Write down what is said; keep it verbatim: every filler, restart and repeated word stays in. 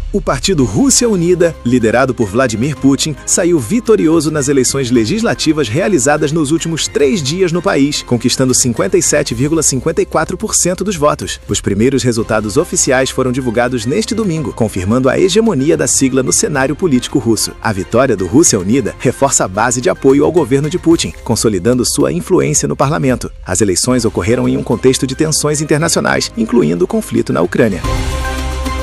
O partido Rússia Unida, liderado por Vladimir Putin, saiu vitorioso nas eleições legislativas realizadas nos últimos três dias no país, conquistando cinquenta e sete vírgula cinquenta e quatro por cento dos votos. Os primeiros resultados oficiais foram divulgados neste domingo, confirmando a hegemonia da sigla no cenário político russo. A vitória do Rússia Unida reforça a base de apoio ao governo de Putin, consolidando sua influência no parlamento. As eleições ocorreram em um contexto de tensões internacionais, incluindo o conflito na Ucrânia.